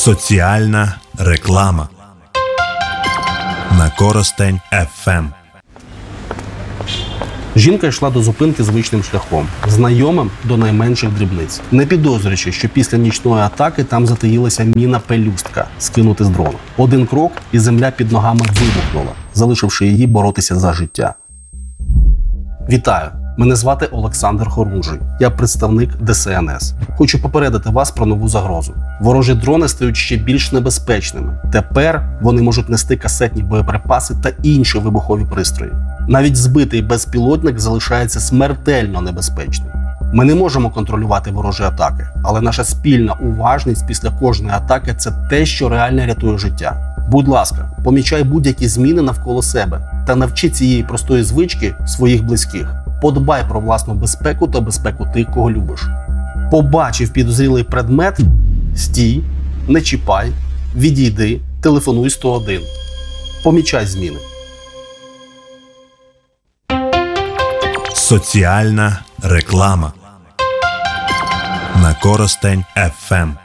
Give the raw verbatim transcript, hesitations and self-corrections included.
Соціальна реклама на Коростень еф ем. Жінка йшла до зупинки звичним шляхом, знайомим до найменших дрібниць, не підозрюючи, що після нічної атаки там затаїлася міна-пелюстка, скинути з дрона. Один крок – і земля під ногами вибухнула, залишивши її боротися за життя. Вітаю! Мене звати Олександр Хорунжий. Я представник де ес ен ес. Хочу попередити вас про нову загрозу. Ворожі дрони стають ще більш небезпечними. Тепер вони можуть нести касетні боєприпаси та інші вибухові пристрої. Навіть збитий безпілотник залишається смертельно небезпечним. Ми не можемо контролювати ворожі атаки, але наша спільна уважність після кожної атаки – це те, що реально рятує життя. Будь ласка, помічай будь-які зміни навколо себе та навчи цієї простої звички своїх близьких. Подбай про власну безпеку та безпеку тих, кого любиш. Побачив підозрілий предмет – стій, не чіпай, відійди, телефонуй сто один. Помічай зміни. Соціальна реклама на Коростень еф ем.